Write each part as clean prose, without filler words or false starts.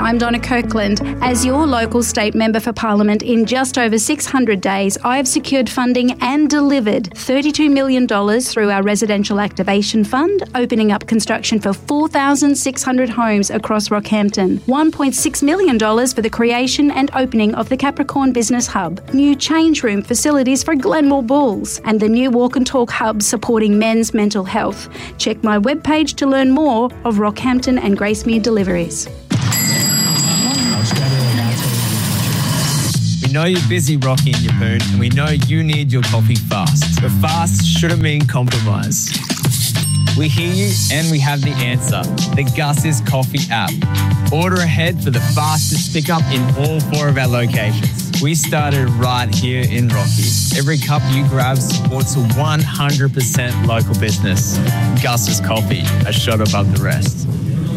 I'm Donna Kirkland. As your local state member for Parliament in just over 600 days, I have secured funding and delivered $32 million through our Residential Activation Fund, opening up construction for 4,600 homes across Rockhampton. $1.6 million for the creation and opening of the Capricorn Business Hub, new change room facilities for Glenmore Bulls, and the new Walk and Talk Hub supporting men's mental health. Check my webpage to learn more of Rockhampton and Gracemere deliveries. We know you're busy, Rocky and Yapoon, and we know you need your coffee fast. But fast shouldn't mean compromise. We hear you and we have the answer. The Gus's Coffee app. Order ahead for the fastest pickup in all 4 of our locations. We started right here in Rocky. Every cup you grab supports a 100% local business. Gus's Coffee, a shot above the rest.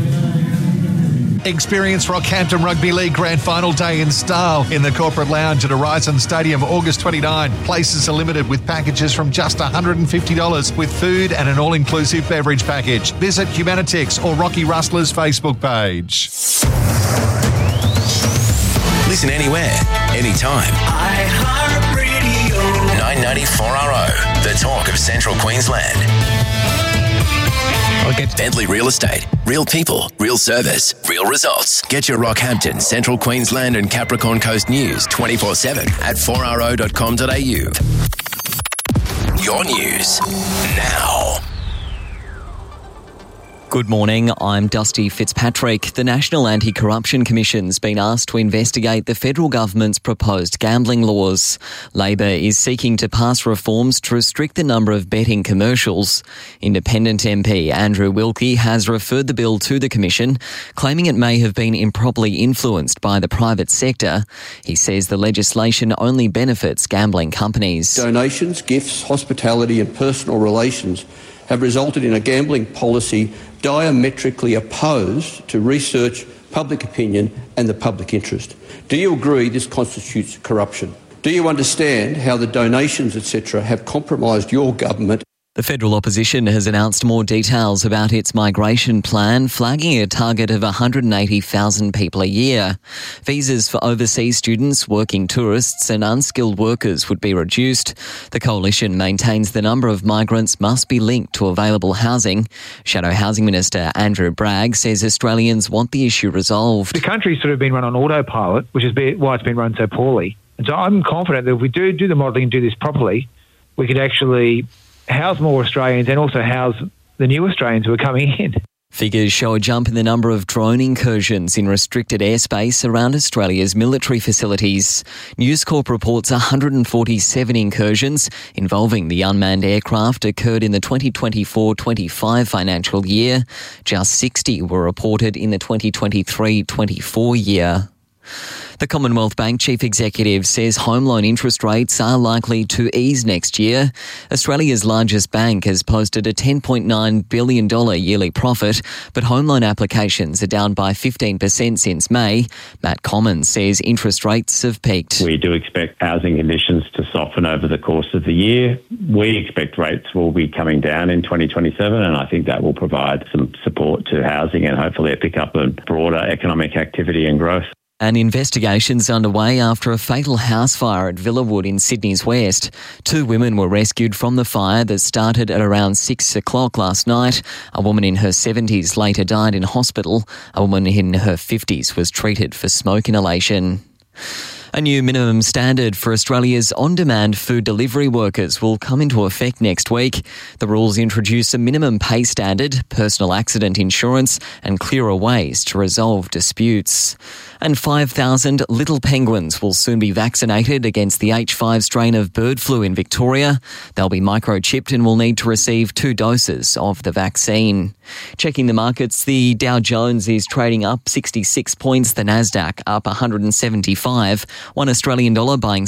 Experience Rockhampton Rugby League Grand Final Day in style in the Corporate Lounge at Horizon Stadium, August 29. Places are limited with packages from just $150 with food and an all-inclusive beverage package. Visit Humanitix or Rocky Rustlers Facebook page. Listen anywhere, anytime. iHeartRadio. 994RO, the talk of Central Queensland. Bentley Real Estate. Real people, real service, real results. Get your Rockhampton, Central Queensland and Capricorn Coast news 24/7 at 4ro.com.au. Your news now. Good morning, I'm Dusty Fitzpatrick. The National Anti-Corruption Commission's been asked to investigate the federal government's proposed gambling laws. Labor is seeking to pass reforms to restrict the number of betting commercials. Independent MP Andrew Wilkie has referred the bill to the Commission, claiming it may have been improperly influenced by the private sector. He says the legislation only benefits gambling companies. Donations, gifts, hospitality and personal relations have resulted in a gambling policy diametrically opposed to research, public opinion and the public interest. Do you agree this constitutes corruption? Do you understand how the donations, etc., have compromised your government? The federal opposition has announced more details about its migration plan, flagging a target of 180,000 people a year. Visas for overseas students, working tourists and unskilled workers would be reduced. The coalition maintains the number of migrants must be linked to available housing. Shadow Housing Minister Andrew Bragg says Australians want the issue resolved. The country's sort of been run on autopilot, which is why it's been run so poorly. And so I'm confident that if we do the modelling and do this properly, we could actually house more Australians and also house the new Australians who are coming in. Figures show a jump in the number of drone incursions in restricted airspace around Australia's military facilities. News Corp reports 147 incursions involving the unmanned aircraft occurred in the 2024-25 financial year. Just 60 were reported in the 2023-24 year. The Commonwealth Bank Chief Executive says home loan interest rates are likely to ease next year. Australia's largest bank has posted a $10.9 billion yearly profit, but home loan applications are down by 15% since May. Matt Commons says interest rates have peaked. We do expect housing conditions to soften over the course of the year. We expect rates will be coming down in 2027, and I think that will provide some support to housing and hopefully a pickup in broader economic activity and growth. An investigation's underway after a fatal house fire at Villawood in Sydney's West. 2 women were rescued from the fire that started at around 6 o'clock last night. A woman in her 70s later died in hospital. A woman in her 50s was treated for smoke inhalation. A new minimum standard for Australia's on-demand food delivery workers will come into effect next week. The rules introduce a minimum pay standard, personal accident insurance and clearer ways to resolve disputes. And 5,000 little penguins will soon be vaccinated against the H5 strain of bird flu in Victoria. They'll be microchipped and will need to receive 2 doses of the vaccine. Checking the markets, the Dow Jones is trading up 66 points, the Nasdaq up 175, $1 Australian dollar buying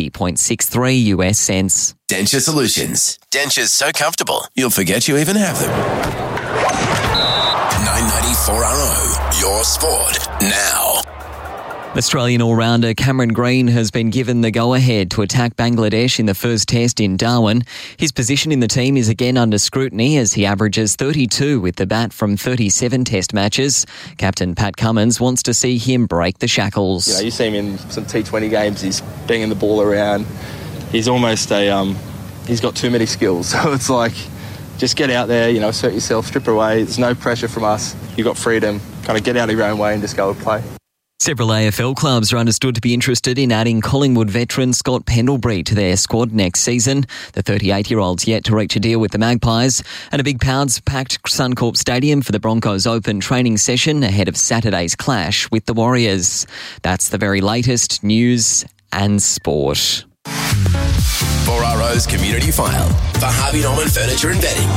70.63 US cents. Denture Solutions. Dentures so comfortable, you'll forget you even have them. 994RO, your sport now. Australian all-rounder Cameron Green has been given the go-ahead to attack Bangladesh in the first test in Darwin. His position in the team is again under scrutiny as he averages 32 with the bat from 37 test matches. Captain Pat Cummins wants to see him break the shackles. You see him in some T20 games, he's banging the ball around. He's almost he's got too many skills. So it's like, just get out there, assert yourself, strip away. There's no pressure from us. You've got freedom. Kind of get out of your own way and just go and play. Several AFL clubs are understood to be interested in adding Collingwood veteran Scott Pendlebury to their squad next season. The 38-year-old's yet to reach a deal with the Magpies, and a big crowds-packed Suncorp Stadium for the Broncos Open training session ahead of Saturday's clash with the Warriors. That's the very latest news and sport. 4RO's Community File for Harvey Norman Furniture and Bedding.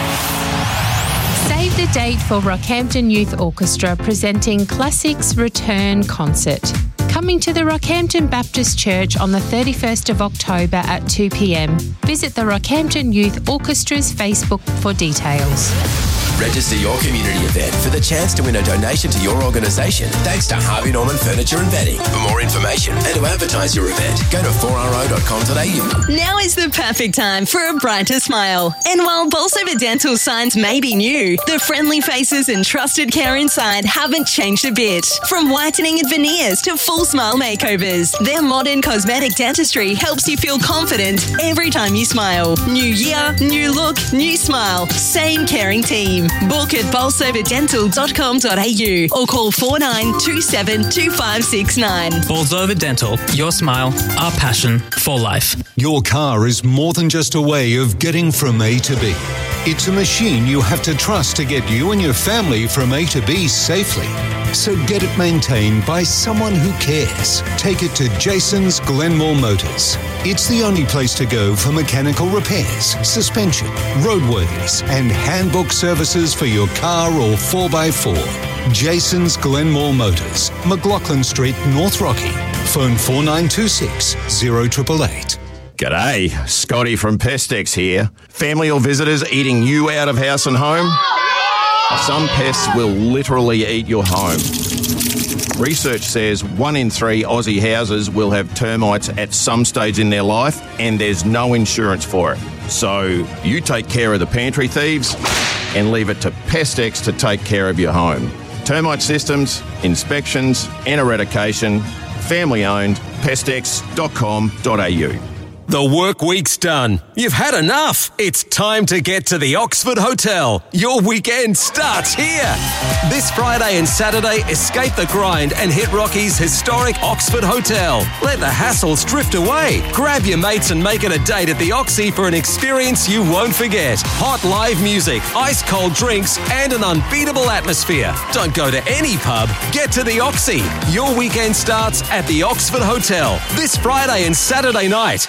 Save the date for Rockhampton Youth Orchestra presenting Classics Return Concert. Coming to the Rockhampton Baptist Church on the 31st of October at 2 p.m. Visit the Rockhampton Youth Orchestra's Facebook for details. Register your community event for the chance to win a donation to your organisation thanks to Harvey Norman Furniture and Bedding. For more information and to advertise your event, go to 4ro.com.au. Now is the perfect time for a brighter smile. And while Bolsover Dental signs may be new, the friendly faces and trusted care inside haven't changed a bit. From whitening and veneers to full smile makeovers, their modern cosmetic dentistry helps you feel confident every time you smile. New year, new look, new smile. Same caring team. Book at bolsoverdental.com.au or call 4927 2569. Bolsover Dental, your smile, our passion for life. Your car is more than just a way of getting from A to B. It's a machine you have to trust to get you and your family from A to B safely. So get it maintained by someone who cares. Take it to Jason's Glenmore Motors. It's the only place to go for mechanical repairs, suspension, roadworthies, and handbook services for your car or 4x4. Jason's Glenmore Motors, McLaughlin Street, North Rocky. Phone 4926 0888. G'day, Scotty from Pestex here. Family or visitors eating you out of house and home? Some pests will literally eat your home. Research says 1 in 3 Aussie houses will have termites at some stage in their life, and there's no insurance for it. So you take care of the pantry thieves and leave it to Pestex to take care of your home. Termite systems, inspections and eradication. Family owned. Pestex.com.au. The work week's done. You've had enough. It's time to get to the Oxford Hotel. Your weekend starts here. This Friday and Saturday, escape the grind and hit Rocky's historic Oxford Hotel. Let the hassles drift away. Grab your mates and make it a date at the Oxy for an experience you won't forget. Hot live music, ice-cold drinks and an unbeatable atmosphere. Don't go to any pub. Get to the Oxy. Your weekend starts at the Oxford Hotel. This Friday and Saturday night.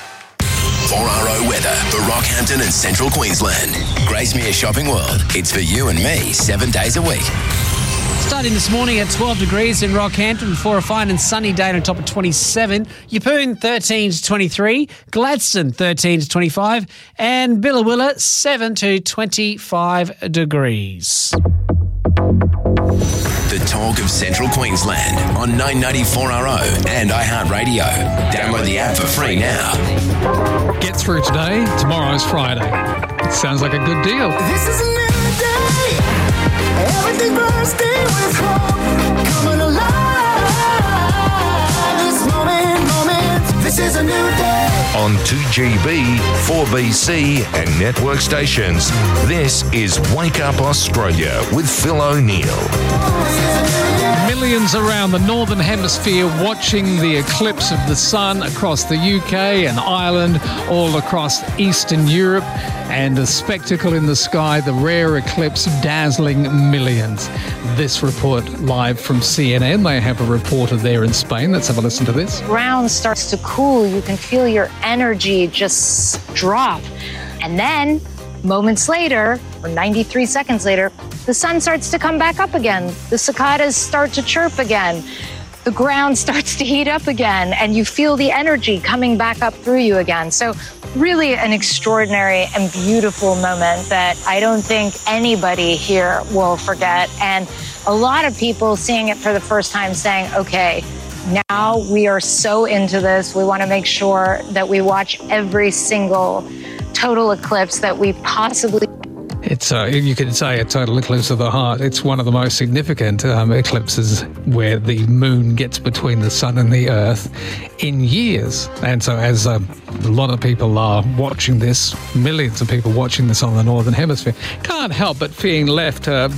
4RO weather for Rockhampton and Central Queensland. Gracemere Shopping World. It's for you and me 7 days a week. Starting this morning at 12 degrees in Rockhampton before a fine and sunny day on top of 27. Yeppoon 13 to 23. Gladstone 13 to 25. And Billawilla 7 to 25 degrees. The talk of Central Queensland on 994RO and iHeartRadio. Download the app for free now. Get through today. Tomorrow's Friday. It sounds like a good deal. This is a new day. Everything bursting with hope. Coming alive. This moment. This is a new day. On 2GB, 4BC and network stations. This is Wake Up Australia with Phil O'Neill. Millions around the Northern Hemisphere watching the eclipse of the sun across the UK and Ireland, all across Eastern Europe, and a spectacle in the sky, the rare eclipse dazzling millions. This report live from CNN. They have a reporter there in Spain. Let's have a listen to this. Ground starts to cool. You can feel your energy just drop. And then moments later, or 93 seconds later, the sun starts to come back up again. The cicadas start to chirp again. The ground starts to heat up again, and you feel the energy coming back up through you again. So really an extraordinary and beautiful moment that I don't think anybody here will forget. And a lot of people seeing it for the first time saying, okay, Now we are so into this. We want to make sure that we watch every single total eclipse that we possibly. It's you could say a total eclipse of the heart. It's one of the most significant eclipses where the moon gets between the sun and the earth in years. And so as a lot of people are watching this, millions of people watching this on the Northern Hemisphere, can't help but feeling left out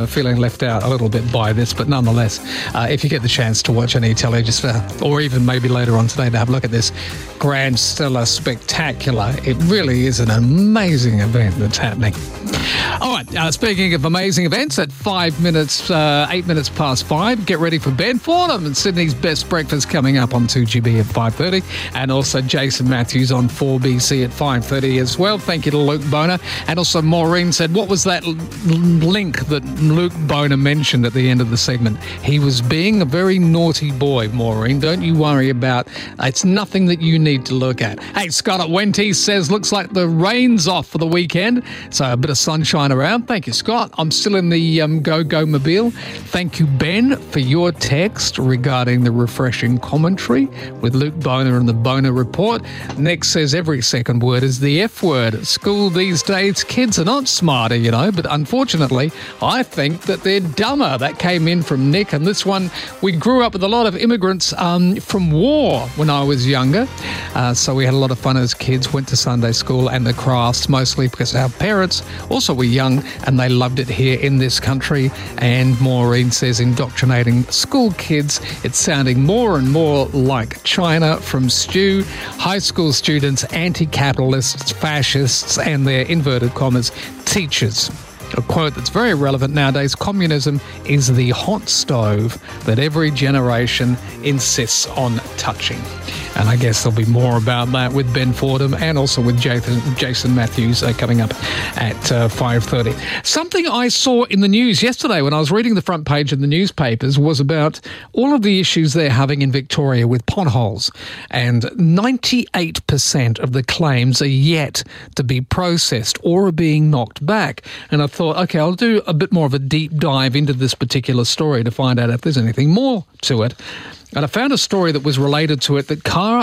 a little bit by this. But nonetheless, if you get the chance to watch any telly, or even maybe later on today to have a look at this grand stellar spectacular, it really is an amazing event that's happening. All right, speaking of amazing events, at 8 minutes past 5, get ready for Ben Fordham and Sydney's Best Breakfast coming up on 2GB at 5:30, and also Jason Matthews on 4BC at 5:30 as well. Thank you to Luke Boner. And also Maureen said, what was that link that Luke Boner mentioned at the end of the segment? He was being a very naughty boy, Maureen. Don't you worry about it. It's nothing that you need to look at. Hey, Scott at Wenty says, looks like the rain's off for the weekend, so a bit of sunshine around. Thank you, Scott. I'm still in the Go Mobile. Thank you, Ben, for your text regarding the refreshing commentary with Luke Boner and the Boner Report. Nick says every second word is the F word. At school these days, kids are not smarter, but unfortunately, I think that they're dumber. That came in from Nick, and this one, we grew up with a lot of immigrants from war when I was younger, so we had a lot of fun as kids, went to Sunday school and the crafts, mostly because our parents also were young and they loved it here in this country. And Maureen says indoctrinating school kids, it's sounding more and more like China from Stu. High school students, anti-capitalists, fascists, and their inverted commas, teachers. A quote that's very relevant nowadays: communism is the hot stove that every generation insists on touching. And I guess there'll be more about that with Ben Fordham and also with Jason Matthews coming up at 5:30. Something I saw in the news yesterday when I was reading the front page of the newspapers was about all of the issues they're having in Victoria with potholes. And 98% of the claims are yet to be processed or are being knocked back. And I thought, okay, I'll do a bit more of a deep dive into this particular story to find out if there's anything more to it. And I found a story that was related to it, that car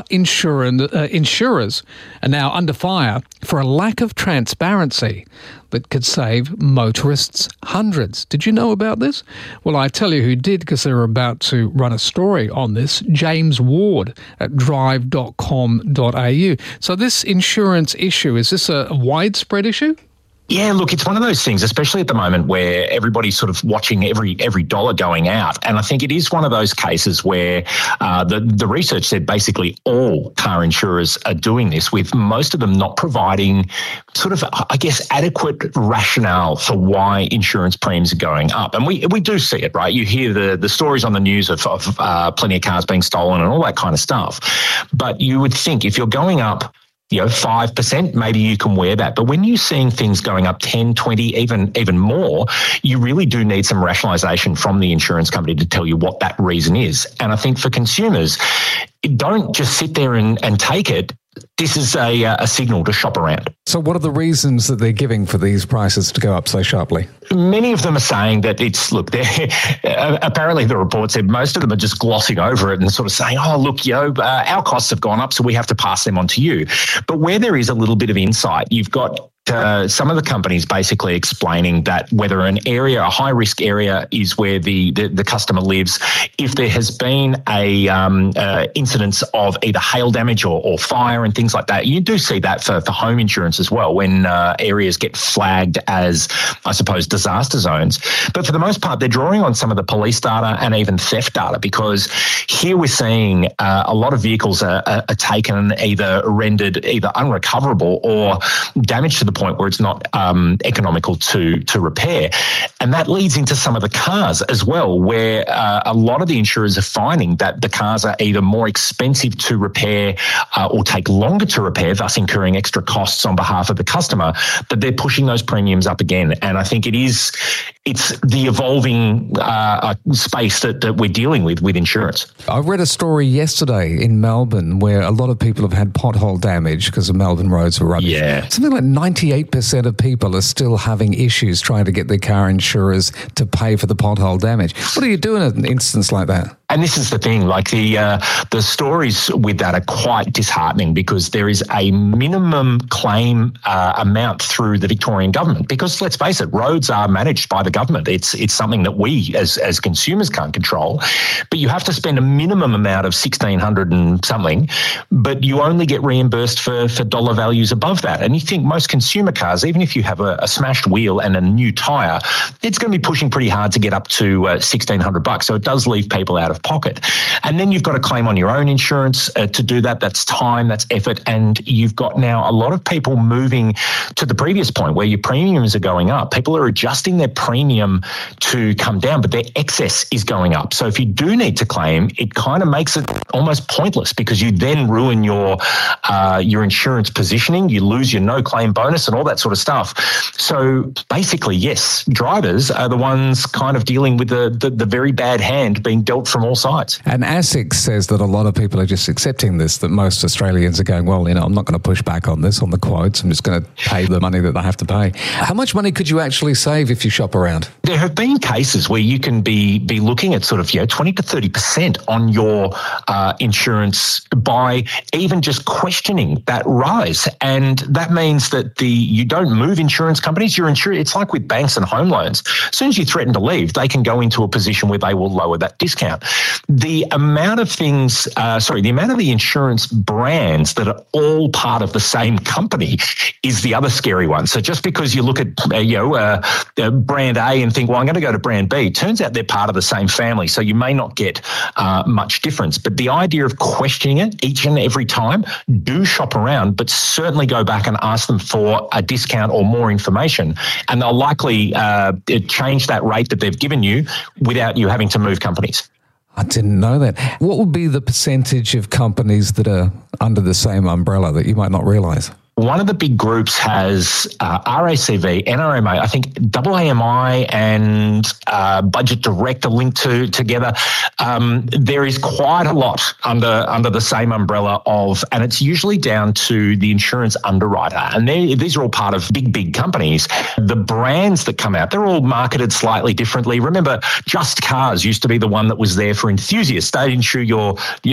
insurers are now under fire for a lack of transparency that could save motorists hundreds. Did you know about this? Well, I tell you who did, because they're about to run a story on this. James Ward at drive.com.au. So this insurance issue, is this a widespread issue? Yeah, look, it's one of those things, especially at the moment where everybody's sort of watching every dollar going out. And I think it is one of those cases where the research said basically all car insurers are doing this, with most of them not providing sort of, I guess, adequate rationale for why insurance premiums are going up. And we do see it, right? You hear the stories on the news of plenty of cars being stolen and all that kind of stuff. But you would think if you're going up 5%, maybe you can wear that. But when you're seeing things going up 10, 20, even more, you really do need some rationalisation from the insurance company to tell you what that reason is. And I think for consumers, don't just sit there and take it. This is a signal to shop around. So what are the reasons that they're giving for these prices to go up so sharply? Many of them are saying that apparently the report said most of them are just glossing over it and sort of saying, oh, look, our costs have gone up, so we have to pass them on to you. But where there is a little bit of insight, you've got some of the companies basically explaining that whether a high-risk area is where the customer lives, if there has been a incidence of either hail damage or fire and things like that, you do see that for home insurance as well, when areas get flagged as, I suppose, disaster zones. But for the most part, they're drawing on some of the police data and even theft data, because here we're seeing a lot of vehicles are taken, either rendered either unrecoverable or damaged to the point where it's not economical to repair. And that leads into some of the cars as well, where a lot of the insurers are finding that the cars are either more expensive to repair or take longer to repair, thus incurring extra costs on behalf of the customer, that they're pushing those premiums up again. And I think it's the evolving space that we're dealing with insurance. I read a story yesterday in Melbourne where a lot of people have had pothole damage because the Melbourne roads are rubbish. Yeah. Something like 98% of people are still having issues trying to get their car insurers to pay for the pothole damage. What do you do in an instance like that? And this is the thing, like the stories with that are quite disheartening because there is a minimum claim amount through the Victorian government because, let's face it, roads are managed by the government. It's something that we as consumers can't control, but you have to spend a minimum amount of $1,600 and something, but you only get reimbursed for dollar values above that. And you think most consumer cars, even if you have a smashed wheel and a new tyre, it's going to be pushing pretty hard to get up to $1,600. So it does leave people out of pocket. And then you've got to claim on your own insurance to do that. That's time, that's effort. And you've got now a lot of people moving to the previous point where your premiums are going up. People are adjusting their premium to come down, but their excess is going up. So if you do need to claim, it kind of makes it almost pointless because you then ruin your insurance positioning. You lose your no claim bonus and all that sort of stuff. So basically, yes, drivers are the ones kind of dealing with the very bad hand being dealt from all sides. And ASIC says that a lot of people are just accepting this, that most Australians are going, well, I'm not going to push back on this, on the quotes. I'm just going to pay the money that they have to pay. How much money could you actually save if you shop around? There have been cases where you can be looking at sort of 20 to 30% on your insurance by even just questioning that rise. And that means that you don't move insurance companies. You're insured. It's like with banks and home loans. As soon as you threaten to leave, they can go into a position where they will lower that discount. The amount of the insurance brands that are all part of the same company is the other scary one. So just because you look at brand A and think, well, I'm going to go to brand B, turns out they're part of the same family. So you may not get much difference. But the idea of questioning it each and every time, do shop around, but certainly go back and ask them for a discount or more information. And they'll likely change that rate that they've given you without you having to move companies. I didn't know that. What would be the percentage of companies that are under the same umbrella that you might not realise? One of the big groups has RACV, NRMA, I think AAMI and Budget Direct are linked together. There is quite a lot under the same umbrella and it's usually down to the insurance underwriter. And these are all part of big companies. The brands that come out, they're all marketed slightly differently. Remember, Just Cars used to be the one that was there for enthusiasts. They'd insure your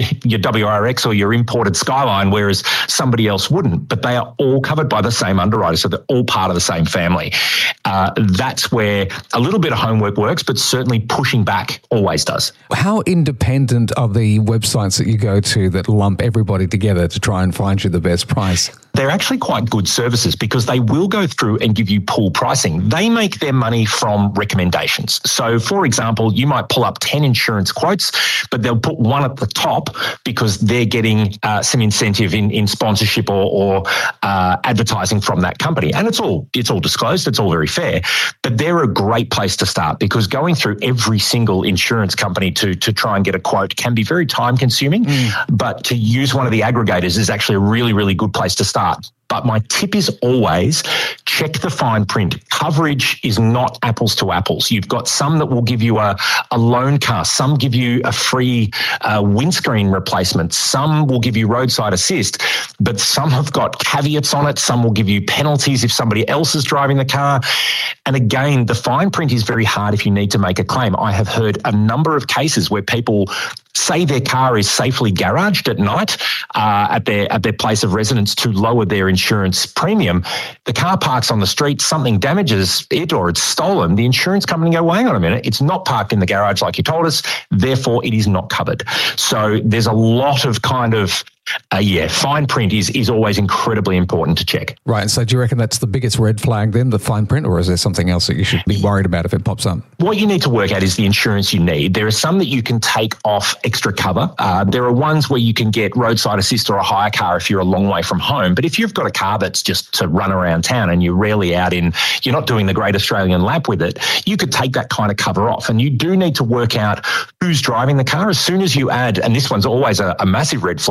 WRX or your imported Skyline, whereas somebody else wouldn't. But they are all covered by the same underwriter, so they're all part of the same family. That's where a little bit of homework works, but certainly pushing back always does. How independent are the websites that you go to that lump everybody together to try and find you the best price? They're actually quite good services because they will go through and give you pool pricing. They make their money from recommendations. So, for example, you might pull up 10 insurance quotes, but they'll put one at the top because they're getting some incentive in sponsorship or advertising from that company. And it's all disclosed. It's all very fair. But they're a great place to start because going through every single insurance company to try and get a quote can be very time consuming. But to use one of the aggregators is actually a really, really good place to start. But my tip is always check the fine print. Coverage is not apples to apples. You've got some that will give you a loan car. Some give you a free windscreen replacement. Some will give you roadside assist. But some have got caveats on it. Some will give you penalties if somebody else is driving the car. And again, the fine print is very hard if you need to make a claim. I have heard a number of cases where people say their car is safely garaged at night at their place of residence to lower their insurance premium. The car parks on the street, something damages it or it's stolen. The insurance company go, well, hang on a minute, it's not parked in the garage like you told us, therefore it is not covered. So there's a lot of kind of fine print is always incredibly important to check. Right. And so do you reckon that's the biggest red flag then, the fine print, or is there something else that you should be worried about if it pops up? What you need to work out is the insurance you need. There are some that you can take off extra cover. There are ones where you can get roadside assist or a hire car if you're a long way from home. But if you've got a car that's just to run around town and you're rarely out you're not doing the Great Australian Lap with it, you could take that kind of cover off. And you do need to work out who's driving the car. As soon as you add, and this one's always a massive red flag,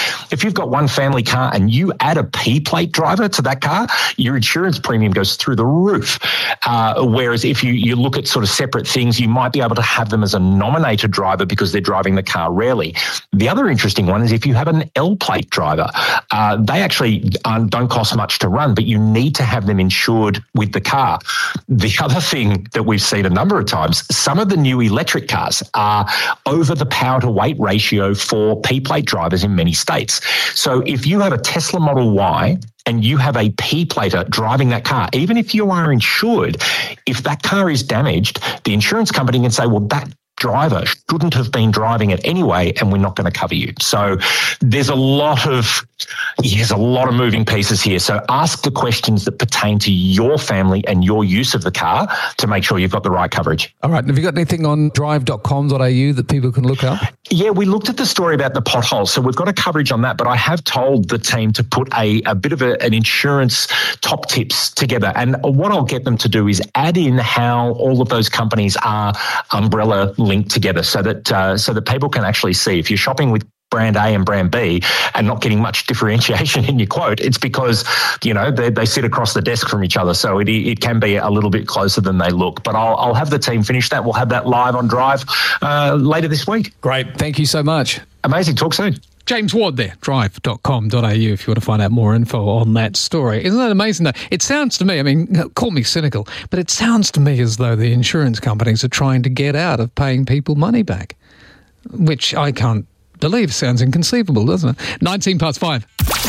If you've got one family car and you add a P-plate driver to that car, your insurance premium goes through the roof. Whereas if you look at sort of separate things, you might be able to have them as a nominated driver because they're driving the car rarely. The other interesting one is if you have an L-plate driver, they actually don't cost much to run, but you need to have them insured with the car. The other thing that we've seen a number of times, some of the new electric cars are over the power to weight ratio for P-plate drivers in many states. So if you have a Tesla Model Y and you have a P-plater driving that car, even if you are insured, if that car is damaged, the insurance company can say, well, that driver shouldn't have been driving it anyway, and we're not going to cover you. So there's a lot of moving pieces here. So ask the questions that pertain to your family and your use of the car to make sure you've got the right coverage. All right. Have you got anything on drive.com.au that people can look up? Yeah, we looked at the story about the potholes, so we've got a coverage on that, but I have told the team to put a bit of an insurance top tips together. And what I'll get them to do is add in how all of those companies are umbrella linked together so that people can actually see if you're shopping with brand A and brand B and not getting much differentiation in your quote, it's because, they sit across the desk from each other. So it can be a little bit closer than they look. But I'll have the team finish that. We'll have that live on Drive later this week. Great. Thank you so much. Amazing. Talk soon. James Ward there, drive.com.au if you want to find out more info on that story. Isn't that amazing though? It sounds to me, call me cynical, but it sounds to me as though the insurance companies are trying to get out of paying people money back, which I can't believe. Sounds inconceivable, doesn't it? 19 past 5.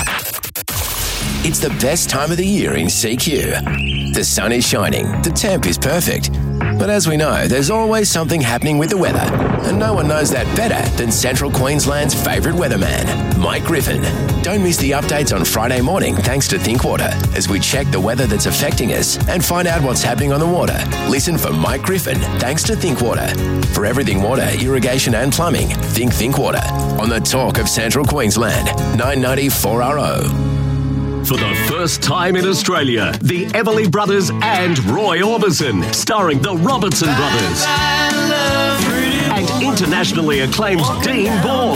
It's the best time of the year in CQ. The sun is shining, the temp is perfect. But as we know, there's always something happening with the weather. And no one knows that better than Central Queensland's favourite weatherman, Mike Griffin. Don't miss the updates on Friday morning thanks to Thinkwater as we check the weather that's affecting us and find out what's happening on the water. Listen for Mike Griffin thanks to Thinkwater. For everything water, irrigation and plumbing, think Thinkwater. On the talk of Central Queensland, 990 4RO. For the first time in Australia, the Everly Brothers and Roy Orbison, starring the Robertson Brothers. And internationally acclaimed Dean Bourne.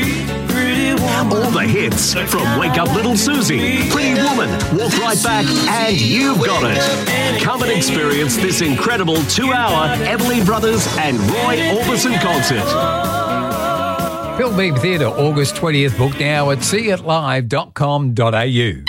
All the hits from Wake Up Little Susie, Pretty Woman, Walk Right Back, and You've Got It. Come and experience this incredible 2-hour Everly Brothers and Roy Orbison concert. Bill Beebe Theatre, August 20th. Book now at seeitlive.com.au.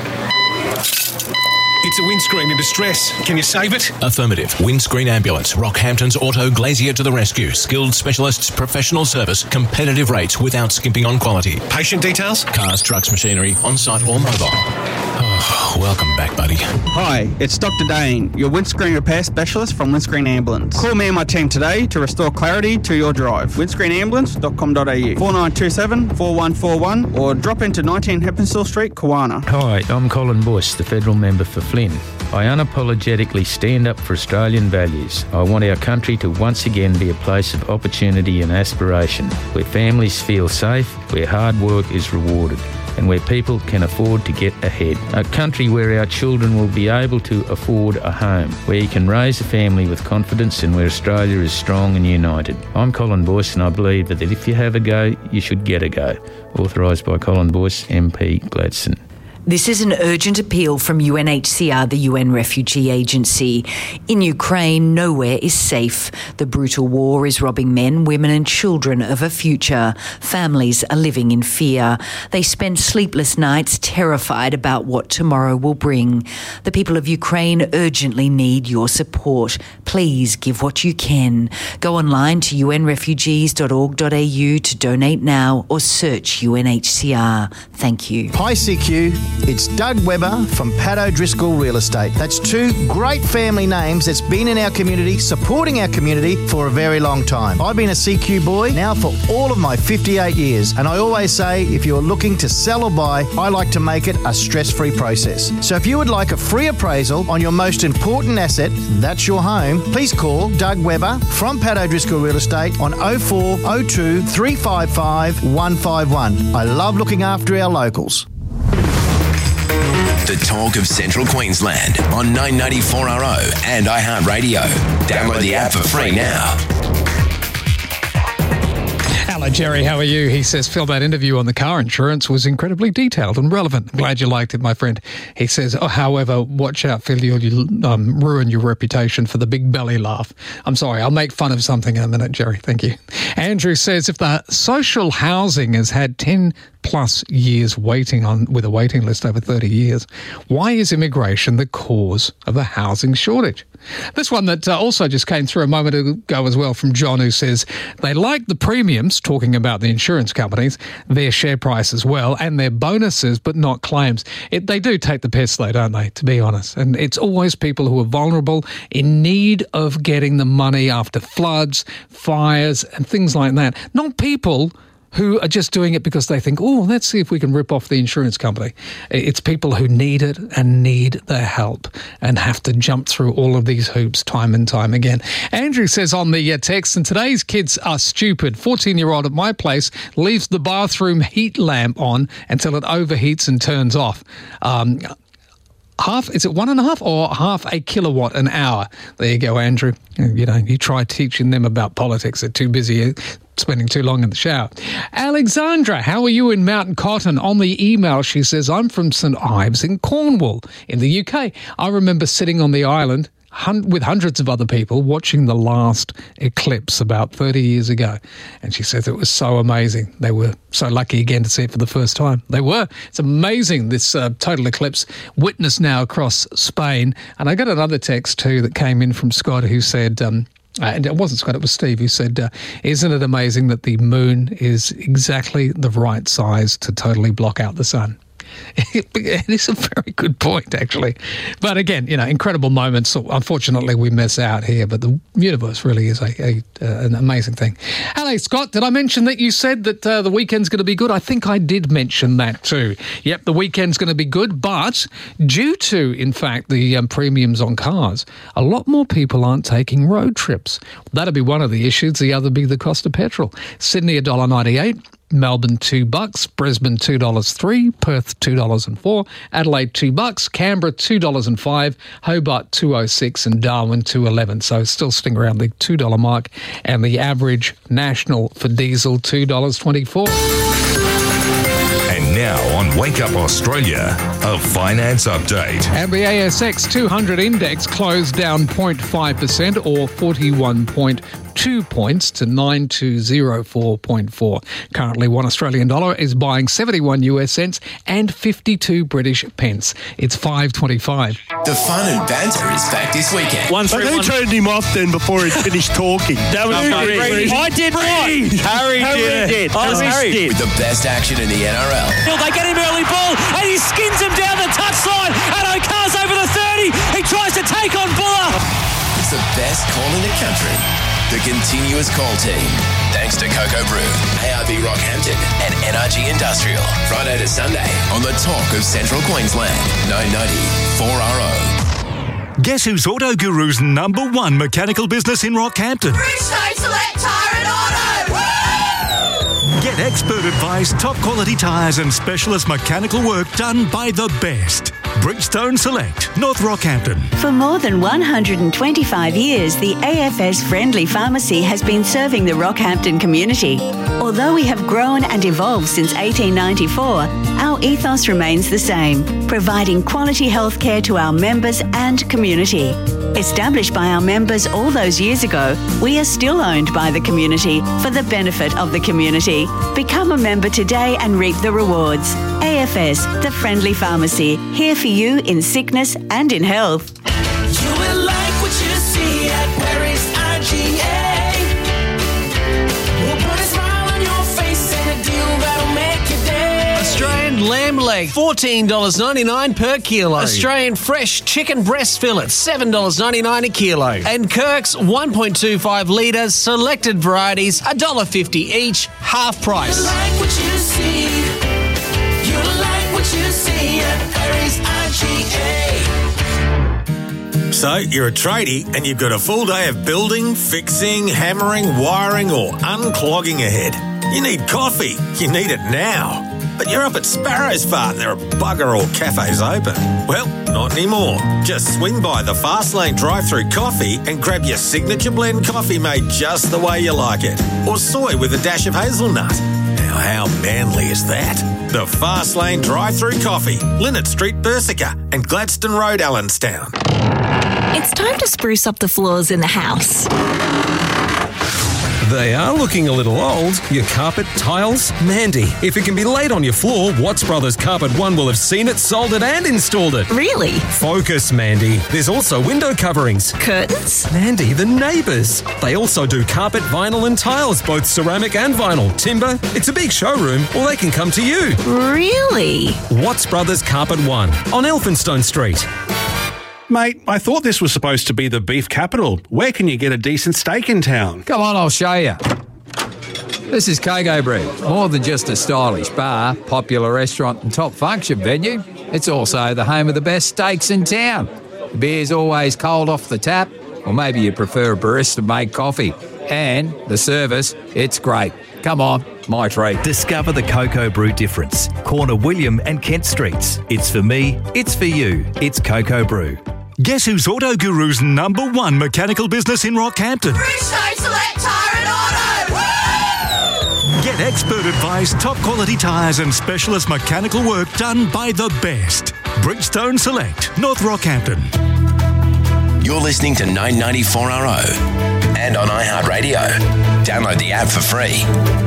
It's a windscreen in distress. Can you save it? Affirmative. Windscreen Ambulance. Rockhampton's Auto Glazier to the rescue. Skilled specialists, professional service, competitive rates without skimping on quality. Patient details? Cars, trucks, machinery, on-site or mobile. Oh, welcome back, buddy. Hi, it's Dr. Dane, your windscreen repair specialist from Windscreen Ambulance. Call me and my team today to restore clarity to your drive. windscreenambulance.com.au 4927 4141 or drop into 19 Heppenstall Street, Kawana. Hi, I'm Colin Bush, the federal member for Flynn. I unapologetically stand up for Australian values. I want our country to once again be a place of opportunity and aspiration, where families feel safe, where hard work is rewarded, and where people can afford to get ahead. A country where our children will be able to afford a home, where you can raise a family with confidence and where Australia is strong and united. I'm Colin Boyce and I believe that if you have a go, you should get a go. Authorised by Colin Boyce, MP, Gladstone. This is an urgent appeal from UNHCR, the UN Refugee Agency. In Ukraine, nowhere is safe. The brutal war is robbing men, women and children of a future. Families are living in fear. They spend sleepless nights terrified about what tomorrow will bring. The people of Ukraine urgently need your support. Please give what you can. Go online to unrefugees.org.au to donate now or search UNHCR. Thank you. Hi CQ. It's Doug Webber from Pat O'Driscoll Real Estate. That's two great family names that's been in our community, supporting our community for a very long time. I've been a CQ boy now for all of my 58 years, and I always say if you're looking to sell or buy, I like to make it a stress-free process. So if you would like a free appraisal on your most important asset, that's your home, please call Doug Webber from Pat O'Driscoll Real Estate on 0402 355 151. I love looking after our locals. The talk of Central Queensland on 994RO and iHeartRadio. Download the app for free now. Our Hello, Jerry. How are you? He says, Phil, that interview on the car insurance was incredibly detailed and relevant. I'm glad you liked it, my friend. He says, however, watch out, Phil, you'll ruin your reputation for the big belly laugh. I'm sorry, I'll make fun of something in a minute, Jerry. Thank you. Andrew says, if the social housing has had 10 plus years waiting on with a waiting list over 30 years, why is immigration the cause of the housing shortage? This one that also just came through a moment ago as well from John, who says they like the premiums, talking about the insurance companies, their share price as well, and their bonuses, but not claims. They do take the piss though, don't they, to be honest? And it's always people who are vulnerable, in need of getting the money after floods, fires and things like that. Not people who are just doing it because they think, oh, let's see if we can rip off the insurance company. It's people who need it and need their help and have to jump through all of these hoops time and time again. Andrew says on the text, and today's kids are stupid. 14-year-old at my place leaves the bathroom heat lamp on until it overheats and turns off. Is it 1.5 or half a kilowatt an hour? There you go, Andrew. You know, you try teaching them about politics. They're too busy spending too long in the shower. Alexandra, how are you in Mountain Cotton? On the email, she says, I'm from St Ives in Cornwall in the UK. I remember sitting on the island with hundreds of other people watching the last eclipse about 30 years ago. And she says it was so amazing. They were so lucky again to see it for the first time. They were. It's amazing, this total eclipse witnessed now across Spain. And I got another text too that came in from Scott, who said, and it wasn't Scott, it was Steve, who said, isn't it amazing that the moon is exactly the right size to totally block out the sun? It is a very good point, actually. But again, you know, incredible moments. So unfortunately, we miss out here, but the universe really is an amazing thing. Hello, Scott. Did I mention that you said that the weekend's going to be good? I think I did mention that too. Yep, the weekend's going to be good, but due to, in fact, the premiums on cars, a lot more people aren't taking road trips. That'll be one of the issues. The other be the cost of petrol. Sydney, $1.98. Melbourne, $2, Brisbane, $2.03, Perth, $2.04, Adelaide, $2, Canberra, $2.05, Hobart, $2.06, and Darwin, $2.11. So still sitting around the $2 mark, and the average national for diesel, $2.24. And now on Wake Up Australia, a finance update. And the ASX 200 index closed down 0.5% or 41.2 points to 9204.4. Currently, $1 Australian is buying 71 US cents and 52 British pence. It's 5.25. The fun and banter is back this weekend. Who turned him off then before he finished talking? That was Harry. I did what? Harry did. Harry did. With the best action in the NRL. They get him early ball and he skins him down the touchline and O'Carr's over the 30. He tries to take on Buller. It's the best call in the country. The continuous call team. Thanks to Cocoa Brew, ARB Rockhampton and NRG Industrial. Friday to Sunday on the talk of Central Queensland. 990 4RO. Guess who's Auto Guru's #1 mechanical business in Rockhampton? Bridgestone Select Tyre and Auto! Woo! Get expert advice, top quality tyres and specialist mechanical work done by the best. Bridgestone Select, North Rockhampton. For more than 125 years, the AFS Friendly Pharmacy has been serving the Rockhampton community. Although we have grown and evolved since 1894, our ethos remains the same, providing quality healthcare to our members and community. Established by our members all those years ago, we are still owned by the community for the benefit of the community. Become a member today and reap the rewards. AFS, the Friendly Pharmacy, here for you in sickness and in health. You will like what you see at Paris IGA. We'll put a smile on your face and a deal that'll make your day. Australian lamb leg, $14.99 per kilo. Australian fresh chicken breast fillet, $7.99 a kilo. And Kirk's 1.25 litres, selected varieties, $1.50 each, half price. You like what you see. You like what you see at Paris IGA. So, you're a tradie and you've got a full day of building, fixing, hammering, wiring or unclogging ahead. You need coffee. You need it now. But you're up at Sparrow's Fart and there are bugger all cafes open. Well, not anymore. Just swing by the Fast Lane drive-through coffee and grab your signature blend coffee made just the way you like it. Or soy with a dash of hazelnut. Now, how manly is that? The Fast Lane drive-through coffee, Linnet Street, Bersica and Gladstone Road, Allenstown. It's time to spruce up the floors in the house. They are looking a little old. Your carpet, tiles, Mandy. If it can be laid on your floor, Watts Brothers Carpet One will have seen it, sold it and installed it. Really? Focus, Mandy. There's also window coverings. Curtains? Mandy, the neighbours. They also do carpet, vinyl and tiles, both ceramic and vinyl. Timber. It's a big showroom, or they can come to you. Really? Watts Brothers Carpet One on Elphinstone Street. Mate, I thought this was supposed to be the beef capital. Where can you get a decent steak in town? Come on, I'll show you. This is Coco Brew. More than just a stylish bar, popular restaurant and top function venue, it's also the home of the best steaks in town. The beer's always cold off the tap, or maybe you prefer a barista-made coffee. And the service, it's great. Come on, my treat. Discover the Coco Brew difference. Corner William and Kent Streets. It's for me, it's for you. It's Coco Brew. Guess who's Auto Guru's #1 mechanical business in Rockhampton? Bridgestone Select Tyre and Auto! Woo! Get expert advice, top quality tyres and specialist mechanical work done by the best. Bridgestone Select, North Rockhampton. You're listening to 994RO and on iHeartRadio. Download the app for free.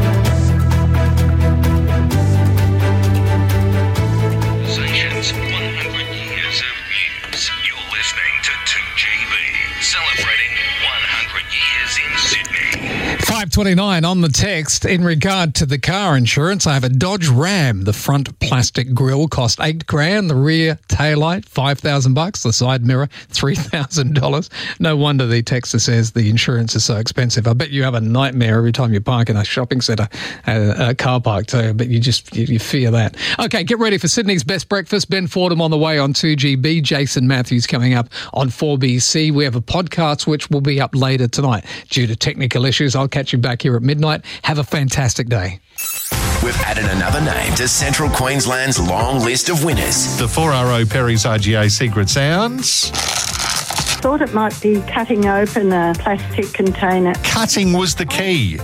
Stations 100 years of news. You're listening to 2GB, celebrating 100 years in Sydney. 529 on the text. In regard to the car insurance, I have a Dodge Ram. The front plastic grille cost $8,000. The rear taillight, $5,000. The side mirror, $3,000. No wonder the texter says the insurance is so expensive. I bet you have a nightmare every time you park in a shopping centre, a car park too. But you fear that. Okay, get ready for Sydney's best breakfast. Ben Fordham on the way on 2GB. Jason Matthews coming up on 4BC. We have a podcast which will be up later tonight due to technical issues. I'll catch you back here at midnight. Have a fantastic day. We've added another name to Central Queensland's long list of winners. The 4RO Perry's RGA Secret Sounds. Thought it might be cutting open a plastic container. Cutting was the key.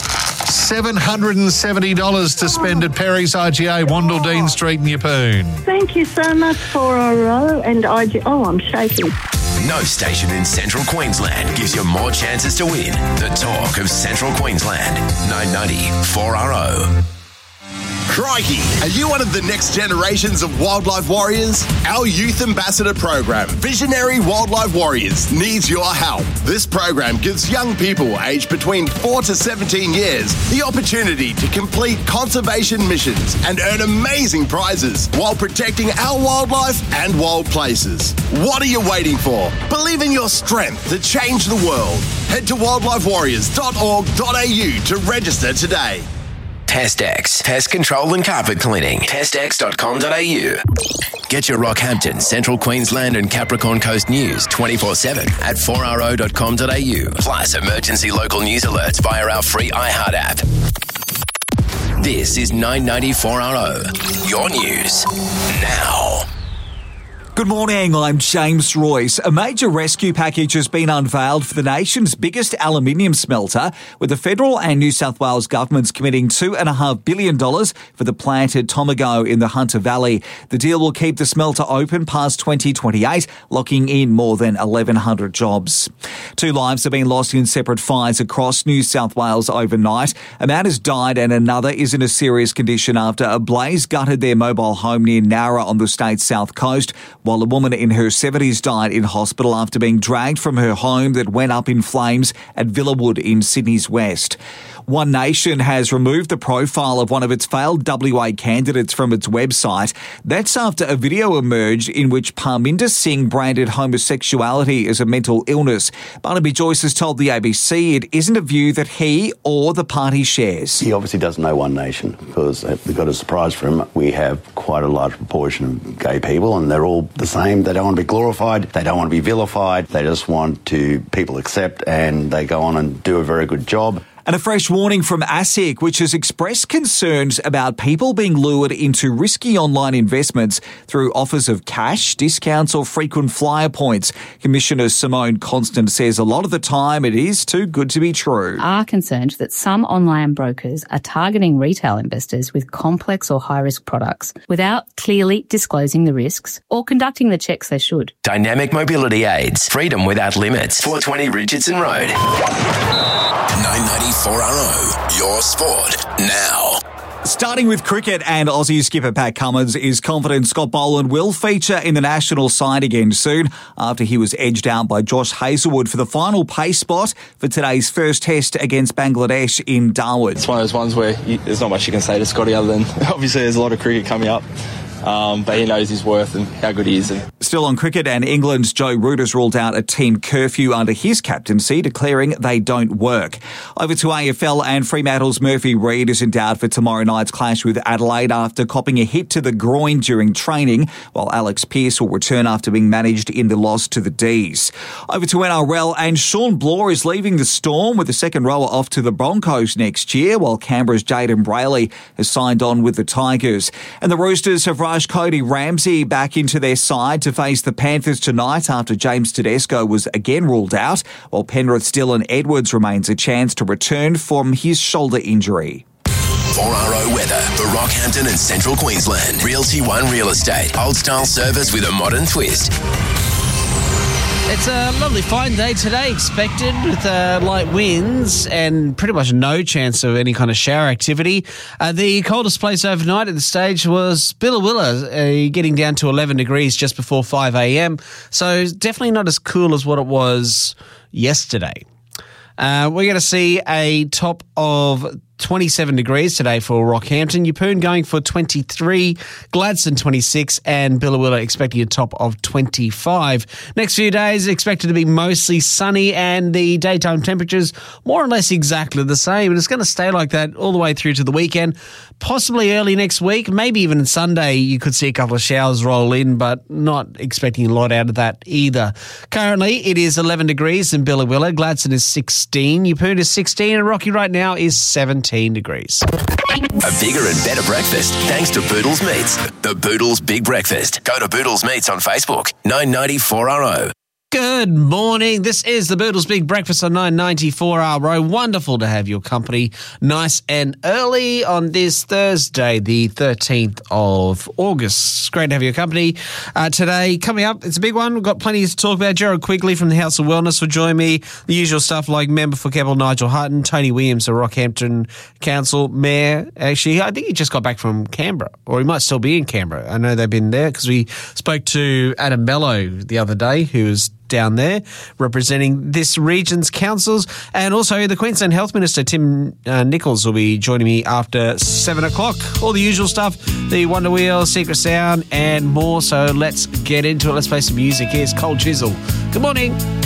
$770 to spend at Perry's RGA, Wandle Street in Yeppoon. Thank you so much, 4RO and IG. Oh, I'm shaking. No station in Central Queensland gives you more chances to win. The talk of Central Queensland. 990 4RO. Crikey! Are you one of the next generations of wildlife warriors? Our youth ambassador program, Visionary Wildlife Warriors, needs your help. This program gives young people aged between 4 to 17 years the opportunity to complete conservation missions and earn amazing prizes while protecting our wildlife and wild places. What are you waiting for? Believe in your strength to change the world. Head to wildlifewarriors.org.au to register today. TestX, Pest Control and Carpet Cleaning. TestX.com.au. Get your Rockhampton, Central Queensland and Capricorn Coast news 24/7 at 4RO.com.au. Plus emergency local news alerts via our free iHeart app. This is 994RO. Your news now. Good morning, I'm James Royce. A major rescue package has been unveiled for the nation's biggest aluminium smelter, with the federal and New South Wales governments committing $2.5 billion for the plant at Tomago in the Hunter Valley. The deal will keep the smelter open past 2028, locking in more than 1,100 jobs. 2 lives have been lost in separate fires across New South Wales overnight. A man has died and another is in a serious condition after a blaze gutted their mobile home near Nowra on the state's south coast, while a woman in her 70s died in hospital after being dragged from her home that went up in flames at Villawood in Sydney's west. One Nation has removed the profile of one of its failed WA candidates from its website. That's after a video emerged in which Parminder Singh branded homosexuality as a mental illness. Barnaby Joyce has told the ABC it isn't a view that he or the party shares. He obviously doesn't know One Nation because we've got a surprise for him. We have quite a large proportion of gay people and they're all the same. They don't want to be glorified. They don't want to be vilified. They just want to people accept and they go on and do a very good job. And a fresh warning from ASIC, which has expressed concerns about people being lured into risky online investments through offers of cash, discounts or frequent flyer points. Commissioner Simone Constant says a lot of the time it is too good to be true. Are concerned that some online brokers are targeting retail investors with complex or high-risk products without clearly disclosing the risks or conducting the checks they should. Dynamic Mobility Aids. Freedom without limits. 420 Richardson Road. 994RO. Your sport now. Starting with cricket, and Aussie skipper Pat Cummins is confident Scott Boland will feature in the national side again soon after he was edged out by Josh Hazlewood for the final pace spot for today's first test against Bangladesh in Darwin. It's one of those ones where there's not much you can say to Scotty other than obviously there's a lot of cricket coming up. But he knows his worth and how good he is. Still on cricket, and England's Joe Root has ruled out a team curfew under his captaincy, declaring they don't work. Over to AFL, and Fremantle's Murphy Reid is in doubt for tomorrow night's clash with Adelaide after copping a hit to the groin during training, while Alex Pearce will return after being managed in the loss to the D's. Over to NRL, and Sean Bloor is leaving the Storm with the second rower off to the Broncos next year, while Canberra's Jayden Brailey has signed on with the Tigers. And the Roosters have rushed Cody Ramsey back into their side to face the Panthers tonight after James Tedesco was again ruled out, while Penrith's Dylan Edwards remains a chance to return from his shoulder injury. 4RO weather for Rockhampton and Central Queensland. Realty One Real Estate. Old style service with a modern twist. It's a lovely fine day today expected with light winds and pretty much no chance of any kind of shower activity. The coldest place overnight at the stage was Billawilla, getting down to 11 degrees just before 5 a.m. So definitely not as cool as what it was yesterday. We're going to see a top of 27 degrees today for Rockhampton. Yeppoon going for 23, Gladstone 26, and Billawilla expecting a top of 25. Next few days expected to be mostly sunny and the daytime temperatures more or less exactly the same. And it's going to stay like that all the way through to the weekend. Possibly early next week, maybe even on Sunday, you could see a couple of showers roll in, but not expecting a lot out of that either. Currently, it is 11 degrees in Billawilla. Gladstone is 16. Yeppoon is 16. And Rocky right now is 17 degrees. A bigger and better breakfast thanks to Boodles Meats. The Boodles Big Breakfast. Go to Boodles Meats on Facebook. 994RO. Good morning. This is the Boodles Big Breakfast on 994RO. Wonderful to have your company nice and early on this Thursday, the 13th of August. It's great to have your company. Today, coming up, it's a big one. We've got plenty to talk about. Gerald Quigley from the House of Wellness will join me. The usual stuff like Member for Keppel Nigel Hutton, Tony Williams, the Rockhampton Council Mayor. Actually, I think he just got back from Canberra, or he might still be in Canberra. I know they've been there because we spoke to Adam Bello the other day, who was down there representing this region's councils, and also the Queensland Health Minister Tim Nichols will be joining me after 7 o'clock. All the usual stuff, the Wonder Wheel, Secret Sound and more. So let's get into it. Let's play some music. Here's Cold Chisel. Good morning.